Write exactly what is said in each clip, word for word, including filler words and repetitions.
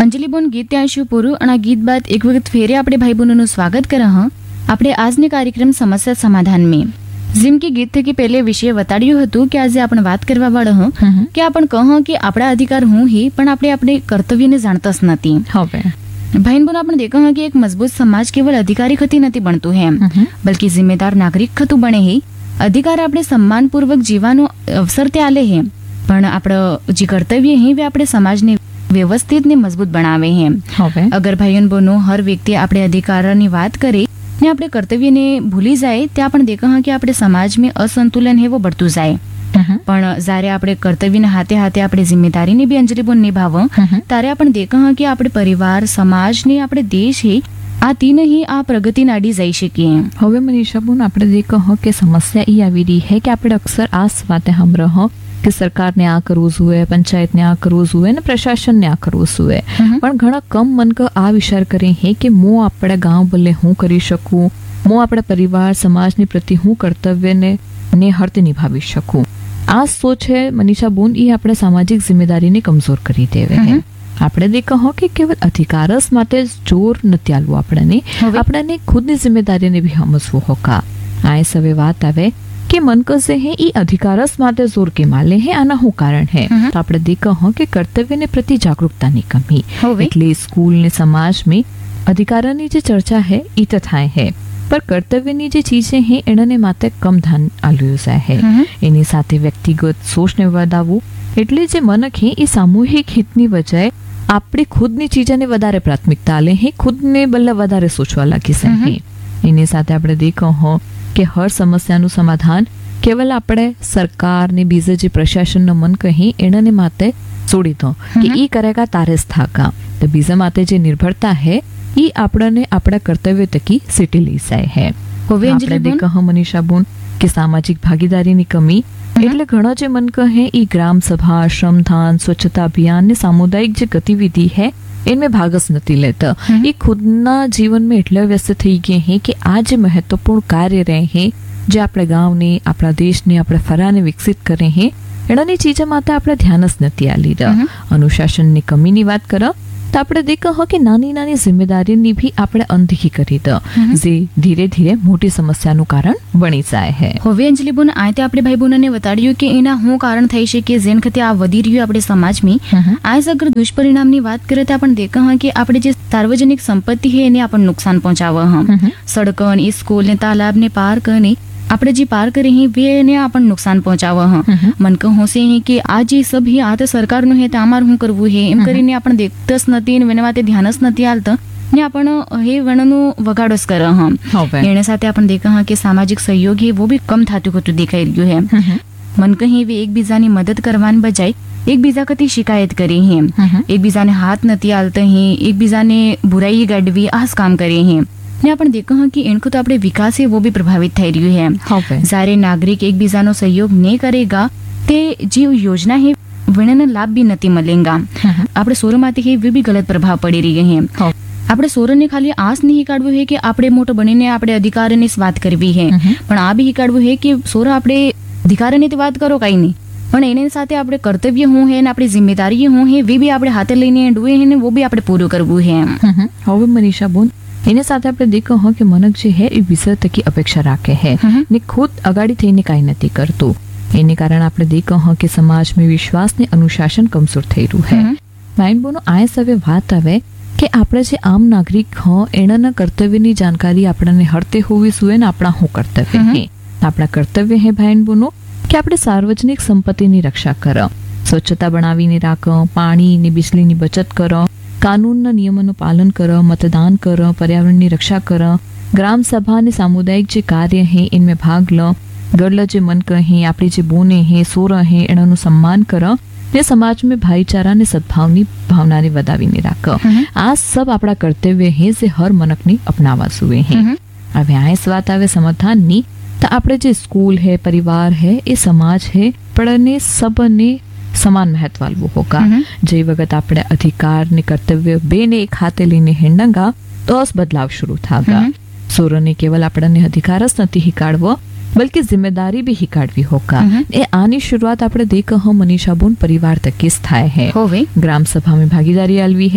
અંજલિ બોન ગીત ત્યાં શું પૂરું અને આ ગીત બાદ એક વખત ફેરે આપણે ભાઈ બહેનોનું સ્વાગત કરા હા આપણે આજની કાર્યક્રમ સમસ્યા સમાધાન में જેમ કે ગીત થકી પહેલે વિષય બતાડ્યું હતું કે આજે આપણે વાત કરવા વાળા હા કે આપણે કહો કે આપણા અધિકાર હું હી પણ આપણે આપણે કર્તવ્યને જાણતા જ નથી. હવે ભાઈ બોન આપણે દેખા હા કે એક મજબૂત સમાજ કેવલ અધિકારી ખતી નથી બનતું હે બल्कि जिम्मेदार नागरिक ખતું બને હે. અધિકાર આપણે સન્માનપૂર્વક જીવવાનો અવસર તે આલે હે પણ આપણો જે કર્તવ્ય હે વે આપણે સમાજને વ્યવસ્થિત ને મજબૂત બનાવે હે. હવે અગર ભાઈઓ બહેનો હર વ્યક્તિ આપણે અધિકારની વાત કરે ને આપણે કર્તવ્યને ભૂલી જાય ત્યાં પણ દેખા હા કે આપણે સમાજમાં અસંતુલન હે વો बढ़તું જાય. પણ જ્યારે આપણે કર્તવ્યના હાથે હાથે આપણે જિમ્મેદારીને બી અંજલિ બોન નિભાવ ત્યારે આપણે દેખા હા કે આપણે પરિવાર સમાજ ને આપણે દેશ હે આ તીન ही આ પ્રગતિ નાડી જઈ શકીએ. હવે મનીષા બોન આપણે દેખો કે સમસ્યા એ આવી રહી है કે આપણે અક્સર આ વાતે સાંભળો હો કે સરકારને આ કરવું જોઈએ, પંચાયતને આ કરવું જોઈએ ને પ્રશાસનને આ કરવું જોઈએ, પણ ઘણા કમ મનક આ વિચાર કરે હે કે હું આપણા ગાંવ ભલે હું કરી શકું, હું આપણા પરિવાર સમાજની પ્રતિ હું કર્તવ્યને ને હર્તે નિભાવી શકું. આ સોચ है मनीषा बोन ये આપણે સામાજિક જિમ્મેદારીને કમજોર કરી દેવે હે. આપણે દેખો હો કે કેવલ અધિકારસ માટે જોર નથી આલવું આપણને આપણને ખુદની જિમ્મેદારીને બી સમજવું હોકા. આ સવે વાત આવે કે મનકો से है ये अधिकारस માટે जोर के माले है આના શું કારણ है તો આપણે દેખો હો કે કર્તવ્યને પ્રતિ જાગૃતતાની કમી એટલે સ્કૂલ ને સમાજ में અધિકારની જે ચર્ચા है એ તો થાય है पर કર્તવ્યની જે ચીજે હે એનાને માત્ર કમ ધ્યાન આલ્યું જાય હે. એની સાથે વ્યક્તિગત સોચને વધાવવું એટલે જે મનક હે એ સામૂહિક હિતની બજાય આપણી ખુદની ચીજને વધારે પ્રાથમિકતા આલે હે, ખુદને બલ્લે વધારે સોચવા લાગી છે. એની સાથે આપણે દેખો હો કે હર સમસ્યાનું સમાધાન કેવલ આપણે સરકાર ને બીજે જે પ્રશાસનનો મન કહી એનાને માતે છોડી દો કે ઈ કરેગા તારે જ થાકા તો બીજા માતે જે નિર્ભરતા હે ઈ આપણને આપણા કર્તવ્ય તકી સીટી લઈ જાય હે. હવે આપણે દેખો મનીષા બોન કે સામાજિક ભાગીદારીની કમી એટલે ઘણા જે મન કહે ઈ ગ્રામ સભા, શ્રમદાન, સ્વચ્છતા અભિયાન ને સામુદાયિક જે ગતિવિધિ है इनमें भागस नहीं लेता. ये खुदना जीवन में એટલે વ્યસ્ત થઈ ગયે हैं कि આ જે મહત્વપૂર્ણ કાર્ય રહે हैं જે આપણે ગાંવને આપણા દેશને આપણે ફરાને વિકસિત કરે हैं એનાની ચીજો માટે આપણે ધ્યાન જ નથી આલી રહ્યા. અનુશાસનની કમીની વાત કરો તો આપણે દેખો હો કે નાની નાની જિમ્મેદારીની ભી આપણે અનदेखी કરી દો જે ધીરે ધીરે મોટી સમસ્યાનું કારણ બની જાય છે. હવે અંજલિ બોન આ તે આપણે ભાઈ બહેનોને બતાડ્યું કે એના શું કારણ થઈ શકે જેન ખતે આ વધી રહ્યું આપણે સમાજમાં. આ અગર દુષ્પરિણામની વાત કરીએ તો આપણે દેખા હા કે આપણે જે સાર્વજનિક સંપત્તિ છે એને આપણને નુકસાન પહોંચાવે હા. સડકન, સ્કૂલ ને તાલાબ ને પાર્ક ને આપણે જે પાર કરે હે વે ને આપણને નુકસાન પહોંચાવે હા. મન કહો હોશે હે કે આ જે સબ હે આ તો સરકારનું હે તો અમાર શું કરવું હે એમ કરીને આપણે દેખતા જ નથી ને એના માટે ધ્યાન જ નથી આલતા ને આપણે હે વણનું વગાડો જ કરે હા. એને સાથે આપણે દેખા હા કે સામાજિક સહયોગ હે वो भी કમ થતું હોતું દેખાઈ રહ્યું હે. મન કહે વે એકબીજાની મદદ કરવાને બજાય એકબીજા કતી શિકાયત કરી હે, એકબીજાને હાથ નથી આલતા હે, એકબીજાને બુરાઈ ગાડવી આ જ કામ કરે હે. ને આપણે દેખો હા કે इनको तो આપણે વિકાસ है वो भी प्रभावित થઈ રહ્યું है. જ્યારે નાગરિક એકબીજાનો સહયોગ નહીં કરેગા તે જે યોजना है વણને લાભ भी નથી મળેગા. આપણે સોરમાંથી હે વે भी ગલત પ્રભાવ પડી રહી હે. આપણે સોરને ખાલી આસ નહીં કાઢવું હે કે આપણે મોટો બનીને આપણે અધિકારની વાત કરવી હે પણ આ બી કાઢવું હે કે સોર આપણે અધિકારની વાત કરો કઈ નહીં પણ એની સાથે આપણે કર્તવ્ય હું હે ને આપણી જિમ્મેદારી હું હે વે भी આપણે હાથે લઈને ડુએ હે ને वो भी આપણે પૂરું કરવું હે. હવે મનીષા બોન એની સાથે આપણે દેખો હો કે મનક જે હે એ વિષય તકી અપેક્ષા રાખે હે ને ખુદ અગાડી થઈને કાંઈ નથી કરતું. એને કારણે આપણે દેખો હો કે સમાજમાં વિશ્વાસ ને અનુશાસન કમજોર થઈ રહ્યું હે. માઇન્ડ બોનો આ સવે વાત આવે કે આપણે જે આમ નાગરિક હો એના કર્તવ્યની જાણકારી આપણને હરતે હોવી જોઈએ ને આપણા શું કર્તવ્ય હે. આપણા કર્તવ્ય હે ભાઈ બોનો કે આપણે સાર્વજનિક સંપત્તિની રક્ષા કરો, સ્વચ્છતા બનાવીને રાખો, પાણી ને વીજળીની બચત કરો, કાનૂનના નિયમોનું પાલન કરો, મતદાન કરો, પર્યાવરણની રક્ષા કરો, ગ્રામ સભા અને સામુદાયિક જે કાર્ય હે इनमें ભાગ લો, ગરલા જે મન કહે આપણી જે બોને હે સોરા હે એનાનું સન્માન કરો ને સમાજમાં ભાઈચારા ને સદભાવની ભાવનાને વધાવીને રાખો. આ સબ આપણા કર્તવ્ય હે જે હર મનકની અપનાવવા જોઈએ હે. હવે આ વાત આવે સમાધાનની તો આપણે જે સ્કૂલ હે, પરિવાર હે, એ સમાજ હે પણ સબને સમાન મહત્વ આલવું હોગા. જે વખત આપણે અધિકાર ને કર્તવ્ય બે ને એક હાથે લઈને હેંડંગા તો જ બદલાવ શરૂ થાગા. સોરોને કેવલ આપણને અધિકાર જ નથી હિકાડવો બલ્कि जिम्मेदारी भी हिकाडवी होगा. ए आनी शुरुआत આપણે દેખ હ મનીષા બોન પરિવાર તકી જ થાય હે. ગ્રામ સભા में भागीदारी आलवी है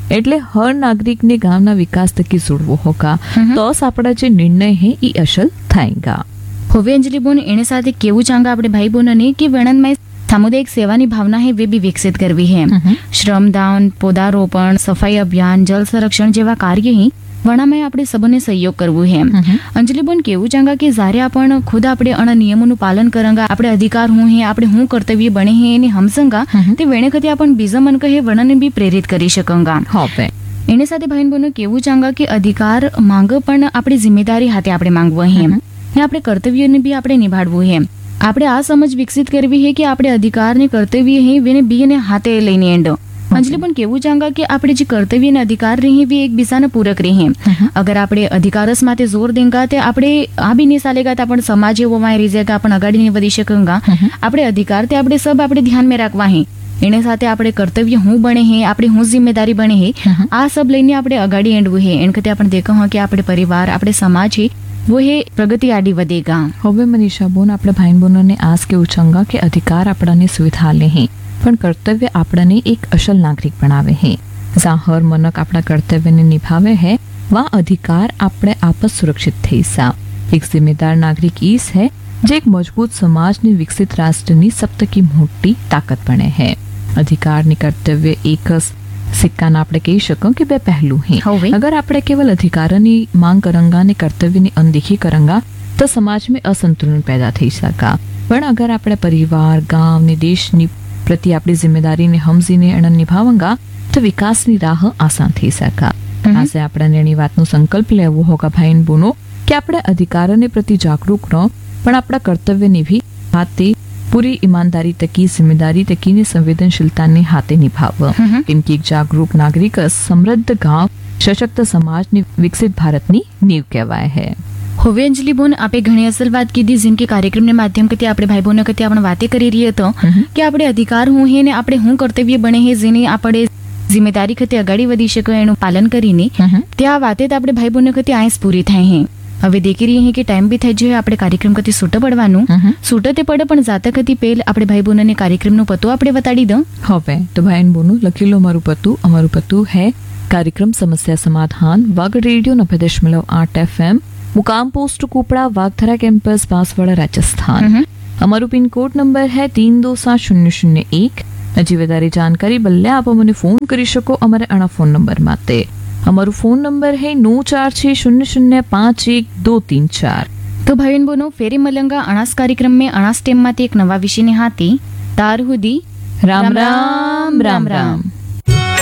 એટલે હર નાગરિકને ગામના વિકાસ થકી જોડવો હોગા તો આપણા જે નિર્ણય હે એ અસલ થાયગા. હવે અંજલિ બોન એને સાથે કેવું ચાંગા આપણે ભાઈ બહેનોને કે વણનમાં સામુદાયિક સેવાની ભાવના है वे भी विकसित करवी है. श्रमदान, पौधारोपण, सफाई अभियान, जल संरक्षण जेवा कार्य ही વણામાં આપણે સબને સહયોગ કરવું હે. અંજલિ બોન કેવું ચાંગા કે જ્યારે આપણ ખુદ આપણે અણ નિયમોનું પાલન કરંગા, આપણે અધિકાર હું હે, આપણે હું કર્તવ્ય બને હે એની હમસંગા તે વેણે ખતે આપણ બીજા મન કહે વર્ણને બી પ્રેરિત કરી શકંગા. હોવે એને સાથે ભાઈ બહેનો કેવું ચાંગા કે અધિકાર માંગ પણ આપણી જિમ્મેદારી હાથે આપણે માંગવું હે ને આપણે કર્તવ્યને બી આપણે નિભાડવું હે. આપણે આ સમજ વિકસિત કરવી હે કે આપણે અધિકારને કર્તવ્ય હે વેને બીને હાથે લઈને એંડો. અંજલિ પણ કેવું ચાંગા કે આપણે જે કર્તવ્ય અને અધિકાર રહી વે એકબીજાને પૂરક રહી. અગર આપણે અધિકારસ માટે જોર દેંગા તે આપણે આ બી નહીં ચાલેગા તો આપણે સમાજ એવો માં રહી જાય આપણે અગાડી નહીં વધી શકંગા. આપણે અધિકાર તે આપણે સબ આપણે ધ્યાન में રાખવા હે. એને સાથે આપણે કર્તવ્ય હું બને હે, આપણી હું જિમ્મેદારી બને હે, આ સબ લઈને આપણે અગાડી એંડવું હે. એને કતે આપણે દેખો કે આપણે પરિવાર, આપણે સમાજ હે वो है प्रगति आड़ी વધેગા. હવે મનીષા બોન આપણે ભાઈ બહેનોને આજ કેવું ચાંગા કે અધિકાર આપણાને સુવિધા લે હે પણ કર્તવ્ય આપણને એક અસલ નાગરિક બનાવે હે. જ્યાં હર મનક આપણા કર્તવ્યને નિભાવે હે વા અધિકાર આપણે આપસ સુરક્ષિત થઈ સા. એક જિમ્મેદાર નાગરિક ઈસ હે જે એક મજબૂત સમાજની વિકસિત રાષ્ટ્રની સપ્તકી મોટી તાકાત બને હે. અધિકારની કર્તવ્ય એક સિક્કાના આપણે કહી શકો કે બે પહેલું હે. અગર આપણે કેવલ અધિકારની માંગ કરંગા ને કર્તવ્યની અનदेखी કરંગા તો સમાજમાં અસંતુલન પેદા થઈ શકા. પણ અગર આપણે પરિવાર, ગામ ને દેશની પ્રતિ આપણી જિમ્મેદારીને સમજીને એને નિભાવંગા તો વિકાસની રાહ આસાન થઈ શકા. આજે આપણે એની વાતનો સંકલ્પ લેવો હોગા ભાઈ બહેનો કે આપણે અધિકારોને પ્રતિ જાગૃત રહો પણ આપણા કર્તવ્યની ભી હાથે પૂરી ઈમાનદારી તકી, જિમ્મેદારી તકીને સંવેદનશીલતાને હાથે નિભાવવા. કેમ કે એક જાગૃત નાગરિક સમૃદ્ધ ગામ, સશક્ત સમાજની વિકસિત ભારતની નીંવ કહેવાય હે. હવે અંજલિ બોન આપે ઘણી અસલ વાત કીધી જેમ કે કાર્યક્રમને માધ્યમ કથી આપણે ભાઈ બહેનો કથી આપણે વાતે કરી રહી હતો કે આપણે અધિકાર હું હે ને આપણે હું કર્તવ્ય બને હે જેને આપણે જિમ્મેદારી ખતે અગાડી વધી શકે એનું પાલન કરીને ત્યાં વાતે તો આપણે ભાઈ બહેનો કથી આઈસ પૂરી થાય હે. હવે દેખી રહી હે કે ટાઈમ બી થઈ જાય આપણે કાર્યક્રમ કથી છૂટો પડવાનું છૂટો તે પડે પણ જાતક હતી પેલ આપણે ભાઈ બહેનોને કાર્યક્રમનો પતો આપણે બતાડી દો. હવે તો ભાઈ બહેનો લખી લો અમારું પતું. અમારું પતું હે કાર્યક્રમ સમસ્યા સમાधान वागड़ रेडियो नब्बे दशमलव आठ एफ एम, मुकाम पोस्ट कुपड़ा, वागधरा कैंपस, बांसवाड़ा, राजस्थान. અમારું પિન કોડ નંબર है तीन दो सात शून्य शून्य एक. હજી વધારે જાણકારી બદલે આપ મને ફોન કરી શકો અમારે આના ફોન નંબર માટે. અમારું ફોન નંબર है नौ चार छह शून्य शून्य पाँच एक दो तीन चार. તો ભાઈ બહેનો ફેરી મલંગા અણાસ કાર્યક્રમ में અણાસ ટેમ માંથી એક નવા વિષયની હાથી તાર હુદી રામ રામ રામ રામ.